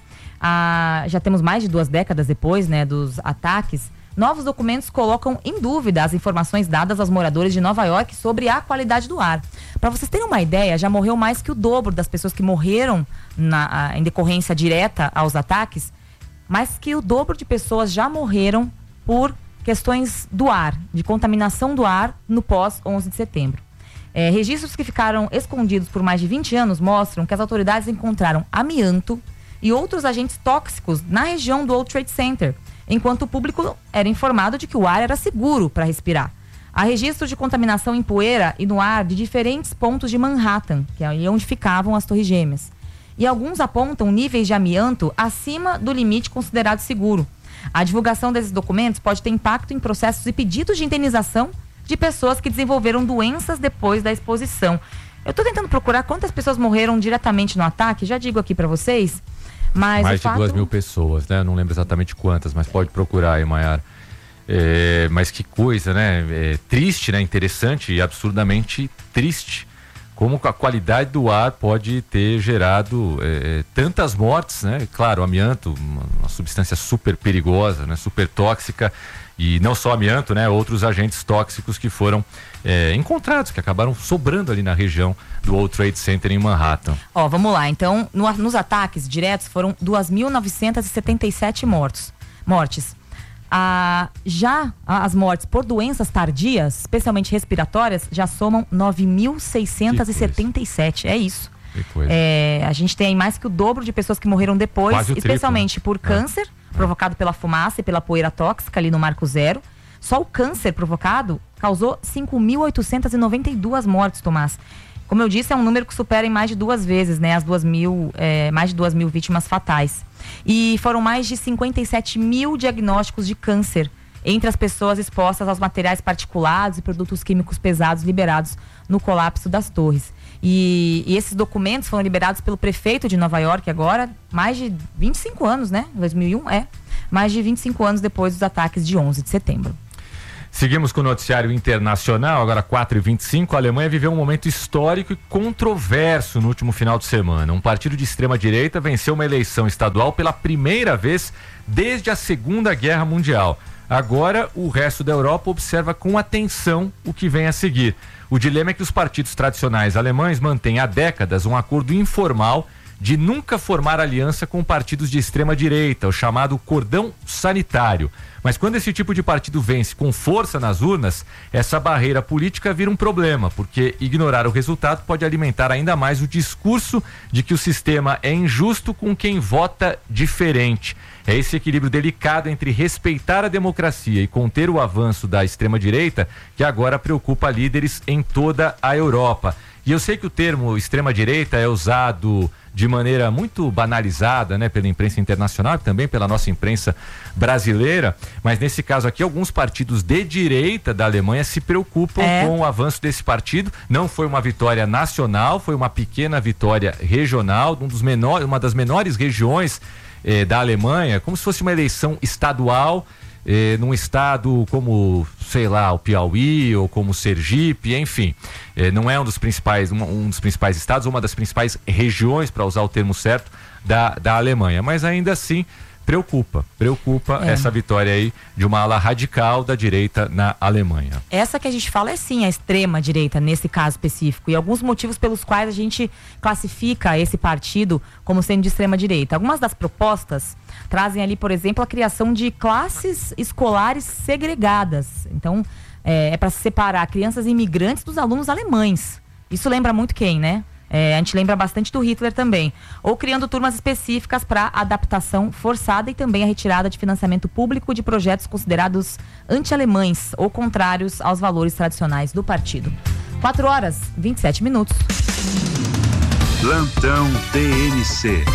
já temos mais de 2 décadas depois, né, dos ataques, novos documentos colocam em dúvida as informações dadas aos moradores de Nova York sobre a qualidade do ar. Para vocês terem uma ideia, já morreu mais que o dobro das pessoas que morreram em decorrência direta aos ataques, mais que o dobro de pessoas já morreram por questões do ar, de contaminação do ar no pós-11 de setembro. Registros que ficaram escondidos por mais de 20 anos mostram que as autoridades encontraram amianto e outros agentes tóxicos na região do World Trade Center, enquanto o público era informado de que o ar era seguro para respirar. Há registros de contaminação em poeira e no ar de diferentes pontos de Manhattan, que é aí onde ficavam as Torres Gêmeas. E alguns apontam níveis de amianto acima do limite considerado seguro. A divulgação desses documentos pode ter impacto em processos e pedidos de indenização de pessoas que desenvolveram doenças depois da exposição. Eu estou tentando procurar quantas pessoas morreram diretamente no ataque, já digo aqui para vocês. Mas mais de 2.000 pessoas, né? Não lembro exatamente quantas, mas pode procurar aí, Maiara. Mas que coisa, né? Triste, né? Interessante e absurdamente triste. Como a qualidade do ar pode ter gerado tantas mortes, né? Claro, o amianto, uma substância super perigosa, né? Super tóxica. E não só amianto, né? Outros agentes tóxicos que foram encontrados, que acabaram sobrando ali na região do World Trade Center em Manhattan. Vamos lá. Então, nos ataques diretos foram 2.977 mortes. Já as mortes por doenças tardias, especialmente respiratórias, já somam 9.677. É isso. A gente tem aí mais que o dobro de pessoas que morreram depois, especialmente por câncer provocado pela fumaça e pela poeira tóxica ali no Marco Zero. Só o câncer provocado causou 5.892 mortes, Tomás. Como eu disse, é um número que supera em mais de 2 vezes, né, mais de 2.000 vítimas fatais. E foram mais de 57 mil diagnósticos de câncer entre as pessoas expostas aos materiais particulados e produtos químicos pesados liberados no colapso das torres. E esses documentos foram liberados pelo prefeito de Nova York agora, mais de 25 anos, né? 2001, mais de 25 anos depois dos ataques de 11 de setembro. Seguimos com o noticiário internacional, agora 4h25. A Alemanha viveu um momento histórico e controverso no último final de semana. Um partido de extrema-direita venceu uma eleição estadual pela primeira vez desde a Segunda Guerra Mundial. Agora, o resto da Europa observa com atenção o que vem a seguir. O dilema é que os partidos tradicionais alemães mantêm há décadas um acordo informal de nunca formar aliança com partidos de extrema-direita, o chamado cordão sanitário. Mas quando esse tipo de partido vence com força nas urnas, essa barreira política vira um problema, porque ignorar o resultado pode alimentar ainda mais o discurso de que o sistema é injusto com quem vota diferente. É esse equilíbrio delicado entre respeitar a democracia e conter o avanço da extrema-direita que agora preocupa líderes em toda a Europa. E eu sei que o termo extrema-direita é usado de maneira muito banalizada, né, pela imprensa internacional e também pela nossa imprensa brasileira, mas nesse caso aqui alguns partidos de direita da Alemanha se preocupam com o avanço desse partido. Não foi uma vitória nacional, foi uma pequena vitória regional, uma das menores regiões da Alemanha, como se fosse uma eleição estadual, num estado como, sei lá, o Piauí ou como Sergipe, enfim, não é um dos principais estados, uma das principais regiões, para usar o termo certo, da Alemanha, mas ainda assim preocupa essa vitória aí de uma ala radical da direita na Alemanha. Essa que a gente fala é sim a extrema direita nesse caso específico, e alguns motivos pelos quais a gente classifica esse partido como sendo de extrema direita. Algumas das propostas trazem ali, por exemplo, a criação de classes escolares segregadas. Então, é para separar crianças imigrantes dos alunos alemães. Isso lembra muito quem, né? A gente lembra bastante do Hitler também. Ou criando turmas específicas para adaptação forçada e também a retirada de financiamento público de projetos considerados anti-alemães ou contrários aos valores tradicionais do partido. 4h27. Plantão TMC.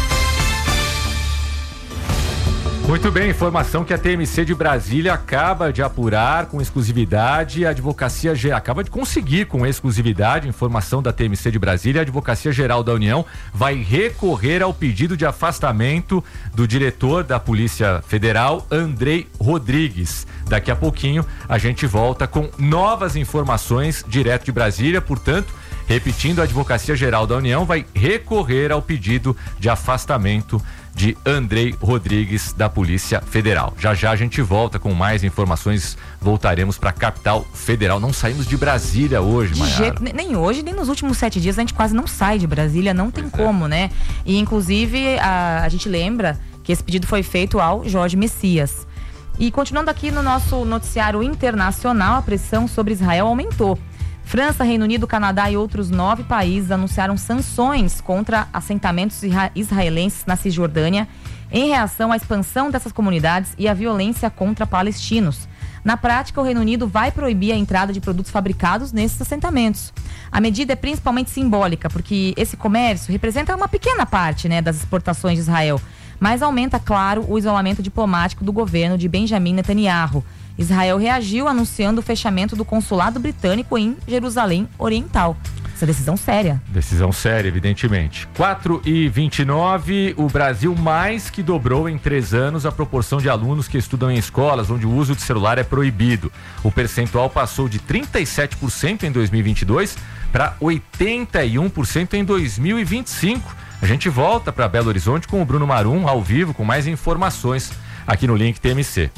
Muito bem, informação que a TMC de Brasília acaba de apurar com exclusividade, a Advocacia Geral acaba de conseguir com exclusividade, informação da TMC de Brasília, a Advocacia Geral da União vai recorrer ao pedido de afastamento do diretor da Polícia Federal, Andrei Rodrigues. Daqui a pouquinho a gente volta com novas informações direto de Brasília, portanto, repetindo, a Advocacia Geral da União vai recorrer ao pedido de afastamento de Andrei Rodrigues da Polícia Federal. Já já a gente volta com mais informações, voltaremos para a capital federal. Não saímos de Brasília hoje, Maiara. Nem hoje, nem nos últimos 7 dias a gente quase não sai de Brasília, não tem como, né? E inclusive a gente lembra que esse pedido foi feito ao Jorge Messias. E continuando aqui no nosso noticiário internacional, a pressão sobre Israel aumentou. França, Reino Unido, Canadá e outros 9 países anunciaram sanções contra assentamentos israelenses na Cisjordânia em reação à expansão dessas comunidades e à violência contra palestinos. Na prática, o Reino Unido vai proibir a entrada de produtos fabricados nesses assentamentos. A medida é principalmente simbólica, porque esse comércio representa uma pequena parte, né, das exportações de Israel, mas aumenta, claro, o isolamento diplomático do governo de Benjamin Netanyahu. Israel reagiu anunciando o fechamento do consulado britânico em Jerusalém Oriental. Essa decisão séria. Decisão séria, evidentemente. 4h29, o Brasil mais que dobrou em 3 anos a proporção de alunos que estudam em escolas onde o uso de celular é proibido. O percentual passou de 37% em 2022 para 81% em 2025. A gente volta para Belo Horizonte com o Bruno Marum, ao vivo, com mais informações aqui no Link TMC.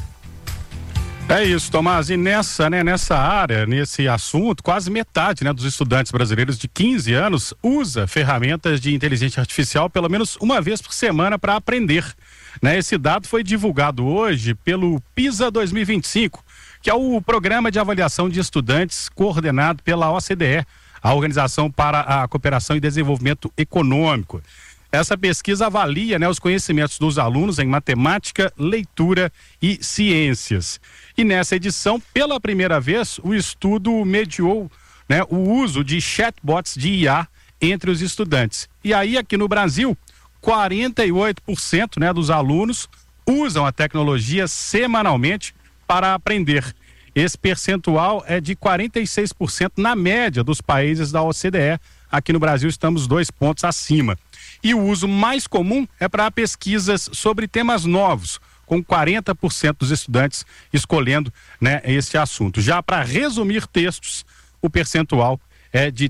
É isso, Tomás, e nessa área, nesse assunto, quase metade, dos estudantes brasileiros de 15 anos usa ferramentas de inteligência artificial pelo menos uma vez por semana para aprender. Esse dado foi divulgado hoje pelo PISA 2025, que é o Programa de Avaliação de Estudantes coordenado pela OCDE, a Organização para a Cooperação e Desenvolvimento Econômico. Essa pesquisa avalia os conhecimentos dos alunos em matemática, leitura e ciências. E nessa edição, pela primeira vez, o estudo mediou o uso de chatbots de IA entre os estudantes. E aí, aqui no Brasil, 48% dos alunos usam a tecnologia semanalmente para aprender. Esse percentual é de 46% na média dos países da OCDE. Aqui no Brasil estamos 2 pontos acima. E o uso mais comum é para pesquisas sobre temas novos, com 40% dos estudantes escolhendo, né, esse assunto. Já para resumir textos, o percentual é de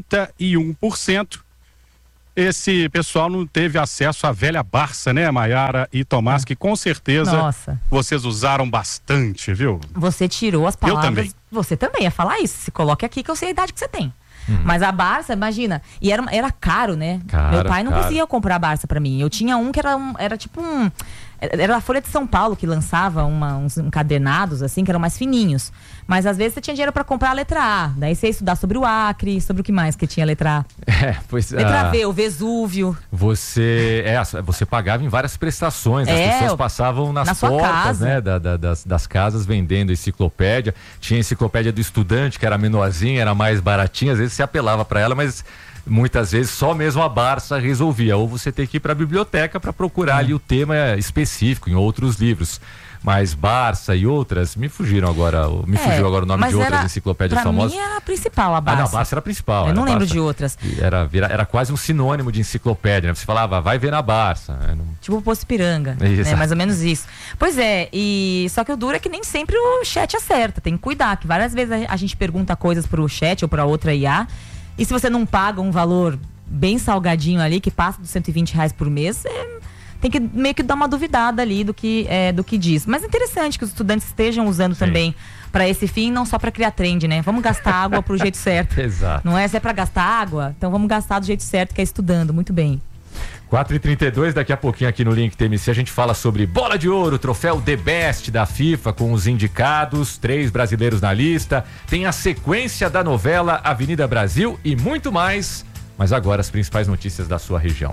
31%. Esse pessoal não teve acesso à velha Barça, né, Maiara e Tomás, que com certeza vocês usaram bastante, viu? Você tirou as palavras. Eu também. Você também ia falar isso. Se coloque aqui que eu sei a idade que você tem. Mas a Barça, imagina, e era caro, né? Meu pai não conseguia comprar a Barça pra mim. Eu tinha um que era tipo um... Era a Folha de São Paulo que lançava uns encadernados, assim, que eram mais fininhos. Mas às vezes você tinha dinheiro pra comprar a letra A. Daí você ia estudar sobre o Acre, sobre o que mais que tinha a letra A. Letra V, o Vesúvio. Você pagava em várias prestações. As pessoas passavam nas portas, né, das casas vendendo enciclopédia. Tinha a enciclopédia do estudante, que era menorzinha, era mais baratinha. Às vezes você apelava pra ela, mas muitas vezes só mesmo a Barça resolvia. Ou você tem que ir para a biblioteca para procurar ali o tema específico em outros livros. Mas Barça e outras fugiu agora o nome de outras enciclopédias famosas. Pra mim era a principal, a Barça. A Barça era a principal. Eu não lembro de outras. Era quase um sinônimo de enciclopédia, né? Você falava, vai ver na Barça. Tipo o Poço Ipiranga, né? Mais ou menos isso. Pois é, só que o duro é que nem sempre o chat acerta, tem que cuidar, que várias vezes a gente pergunta coisas pro chat ou pra outra IA, e se você não paga um valor bem salgadinho ali, que passa dos R$120 por mês, tem que meio que dar uma duvidada ali do que diz. Mas é interessante que os estudantes estejam usando também para esse fim, não só para criar trend, né? Vamos gastar água pro jeito certo. Exato. Não é? Se é para gastar água, então vamos gastar do jeito certo, que é estudando. Muito bem. 4h32, daqui a pouquinho aqui no Link TMC a gente fala sobre Bola de Ouro, troféu The Best da FIFA com os indicados, 3 brasileiros na lista, tem a sequência da novela Avenida Brasil e muito mais, mas agora as principais notícias da sua região.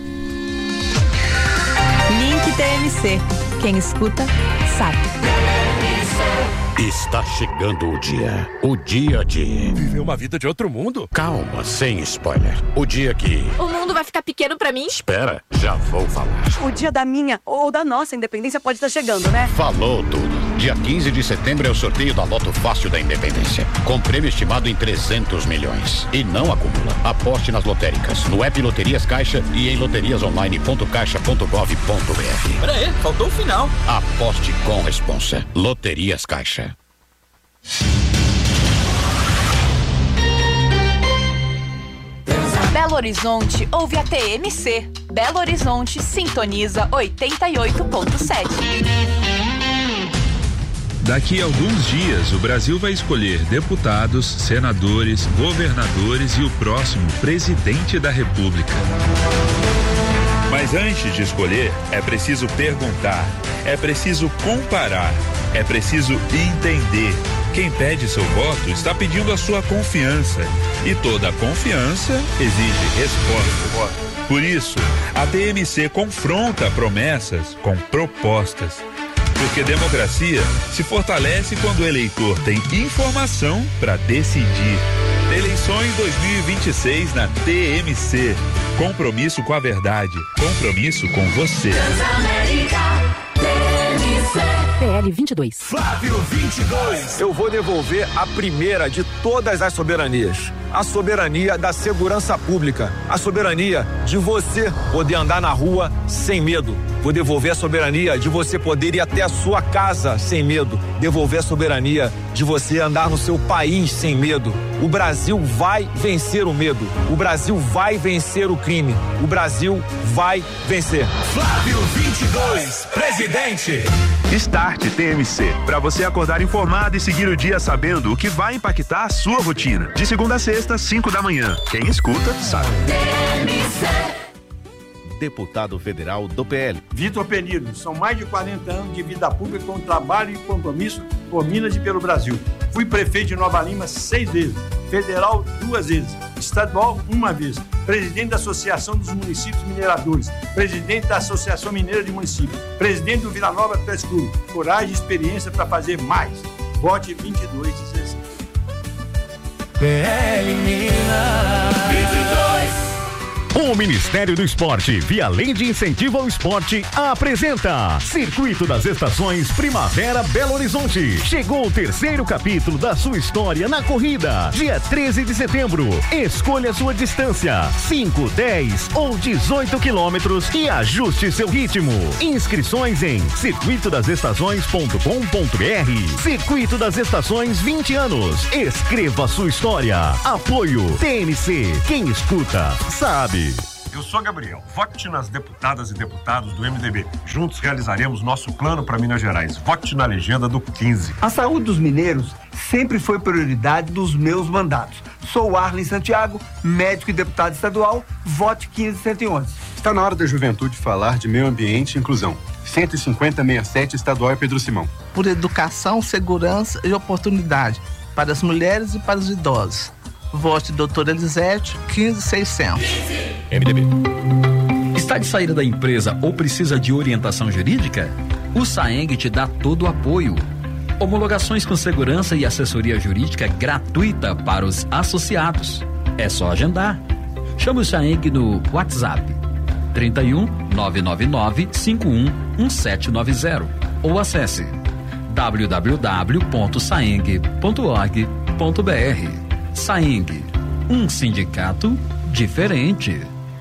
Link TMC, quem escuta sabe. Está chegando o dia de viver uma vida de outro mundo. Calma, sem spoiler. O dia que o mundo vai ficar pequeno pra mim? Espera, já vou falar. O dia da minha ou da nossa independência pode estar chegando, né? Falou tudo. Dia 15 de setembro é o sorteio da Loto Fácil da Independência, com prêmio estimado em 300 milhões. E não acumula. Aposte nas lotéricas, no app Loterias Caixa e em loteriasonline.caixa.gov.br. Pera aí, faltou o final. Aposte com responsa. Loterias Caixa. Belo Horizonte ouve a TMC. Belo Horizonte sintoniza 88.7. Daqui a alguns dias, o Brasil vai escolher deputados, senadores, governadores e o próximo presidente da República. Mas antes de escolher, é preciso perguntar, é preciso comparar, é preciso entender. Quem pede seu voto está pedindo a sua confiança. E toda confiança exige resposta. Por isso, a TMC confronta promessas com propostas. Porque democracia se fortalece quando o eleitor tem informação para decidir. Eleições 2026 na TMC. Compromisso com a verdade. Compromisso com você. PL 22. Flávio 22. Eu vou devolver a primeira de todas as soberanias. A soberania da segurança pública. A soberania de você poder andar na rua sem medo. Vou devolver a soberania de você poder ir até a sua casa sem medo. Devolver a soberania de você andar no seu país sem medo. O Brasil vai vencer o medo. O Brasil vai vencer o crime. O Brasil vai vencer. Flávio 22, presidente. Start TMC, para você acordar informado e seguir o dia sabendo o que vai impactar a sua rotina. De segunda a sexta, 5 da manhã. Quem escuta, sabe. Deputado federal do PL. Vitor Penido, são mais de 40 anos de vida pública com trabalho e compromisso por Minas e pelo Brasil. Fui prefeito de Nova Lima 6 vezes, federal 2 vezes, estadual 1 vez, presidente da Associação dos Municípios Mineradores, presidente da Associação Mineira de Municípios, presidente do Vila Nova Press Club. Coragem e experiência para fazer mais. Vote 2216. PL Minas 22. O Ministério do Esporte, via Lei de Incentivo ao Esporte, apresenta Circuito das Estações Primavera Belo Horizonte. Chegou o terceiro capítulo da sua história na corrida. Dia 13 de setembro. Escolha sua distância: 5, 10 ou 18 quilômetros e ajuste seu ritmo. Inscrições em circuitodasestações.com.br. Circuito das Estações 20 anos. Escreva sua história. Apoio TMC. Quem escuta, sabe. Eu sou Gabriel. Vote nas deputadas e deputados do MDB. Juntos realizaremos nosso plano para Minas Gerais. Vote na legenda do 15. A saúde dos mineiros sempre foi prioridade dos meus mandatos. Sou Arlen Santiago, médico e deputado estadual. Vote 15111. Está na hora da juventude falar de meio ambiente e inclusão. 15067 estadual é Pedro Simão. Por educação, segurança e oportunidade para as mulheres e para os idosos. Vote doutora Elisete, 15600. MDB. Está de saída da empresa ou precisa de orientação jurídica? O Saeng te dá todo o apoio. Homologações com segurança e assessoria jurídica gratuita para os associados. É só agendar. Chame o Saeng no WhatsApp 31 999 51 1790 ou acesse www.saeng.org.br. Saeng, um sindicato diferente.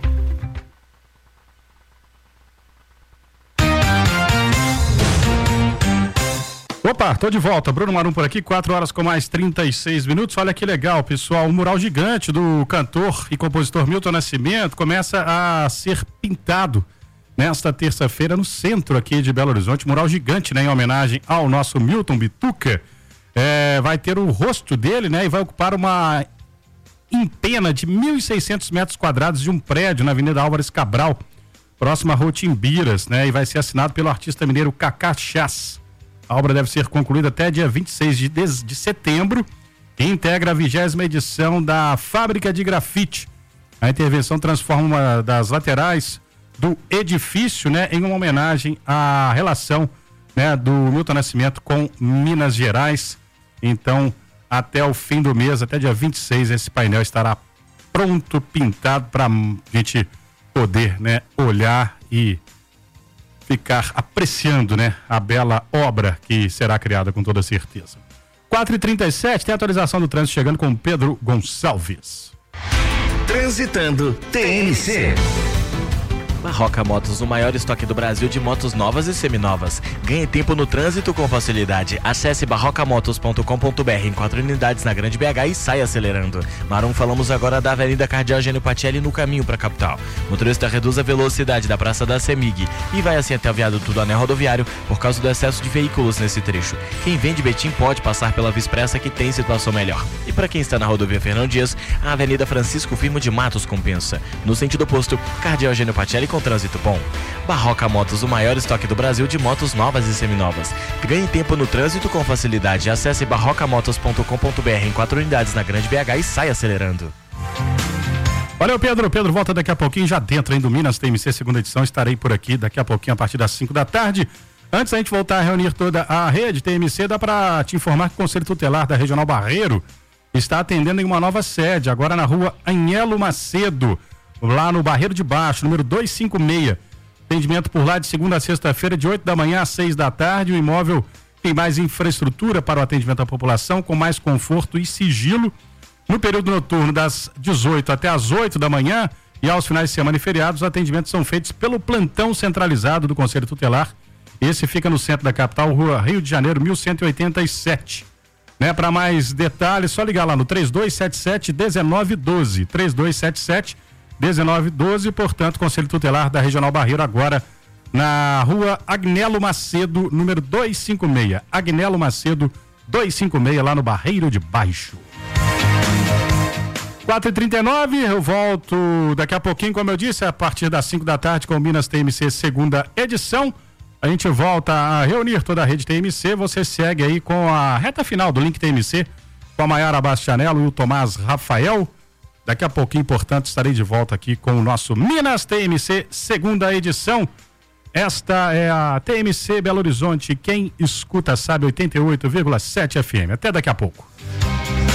Opa, tô de volta. Bruno Marum por aqui, 4 horas com mais 36 minutos. Olha que legal, pessoal. O mural gigante do cantor e compositor Milton Nascimento começa a ser pintado nesta terça-feira no centro aqui de Belo Horizonte. Mural gigante, né, em homenagem ao nosso Milton Bituca. Vai ter o rosto dele, né, e vai ocupar uma empena de 1.600 metros quadrados de um prédio na Avenida Álvares Cabral, próxima à Rua Timbiras, né, e vai ser assinado pelo artista mineiro Cacá Chás. A obra deve ser concluída até dia 26 de setembro e integra a 20ª edição da Fábrica de Grafite. A intervenção transforma uma das laterais do edifício, né, em uma homenagem à relação, né, do Milton Nascimento com Minas Gerais. Então, até o fim do mês, até dia 26, esse painel estará pronto, pintado, para a gente poder, né, olhar e ficar apreciando, né, a bela obra que será criada com toda certeza. 4h37, tem a atualização do trânsito chegando com Pedro Gonçalves. Transitando TMC. Barroca Motos, o maior estoque do Brasil de motos novas e seminovas. Ganhe tempo no trânsito com facilidade. Acesse barrocamotos.com.br em 4 unidades na Grande BH e saia acelerando. Marum, falamos agora da Avenida Cardeal Eugênio Patielli no caminho para a capital. Motorista reduz a velocidade da Praça da Semig e vai assim até o viaduto do Anel Rodoviário por causa do excesso de veículos nesse trecho. Quem vem de Betim pode passar pela Via Expressa, que tem situação melhor. E para quem está na rodovia Fernão Dias, a Avenida Francisco Firmo de Matos compensa. No sentido oposto, Cardeal Eugênio Patielli com trânsito bom. Barroca Motos, o maior estoque do Brasil de motos novas e seminovas. Ganhe tempo no trânsito com facilidade. Acesse barrocamotos.com.br em 4 unidades na Grande BH e saia acelerando. Valeu, Pedro. Pedro volta daqui a pouquinho, já dentro do Minas TMC, segunda edição. Estarei por aqui daqui a pouquinho, a partir das 5 da tarde. Antes da gente voltar a reunir toda a rede TMC, dá para te informar que o Conselho Tutelar da Regional Barreiro está atendendo em uma nova sede, agora na rua Anhelo Macedo, lá no Barreiro de Baixo, número 256. Atendimento por lá de segunda a sexta-feira, de 8 da manhã às 6 da tarde. O imóvel tem mais infraestrutura para o atendimento à população, com mais conforto e sigilo. No período noturno, das 18 até as 8 da manhã e aos finais de semana e feriados, os atendimentos são feitos pelo plantão centralizado do Conselho Tutelar. Esse fica no centro da capital, Rua Rio de Janeiro, 1187. Né? Para mais detalhes, só ligar lá no 3277-1912. 3277-1912, portanto, Conselho Tutelar da Regional Barreiro, agora na Rua Agnelo Macedo, número 256. Agnelo Macedo, 256, lá no Barreiro de Baixo. 4h39, eu volto daqui a pouquinho, como eu disse, a partir das 5 da tarde com o Minas TMC, segunda edição. A gente volta a reunir toda a rede TMC. Você segue aí com a reta final do Link TMC, com a Maiara Bastianello e o Tomás Rafael. Daqui a pouquinho, portanto, estarei de volta aqui com o nosso Minas TMC, segunda edição. Esta é a TMC Belo Horizonte. Quem escuta sabe, 88,7 FM. Até daqui a pouco.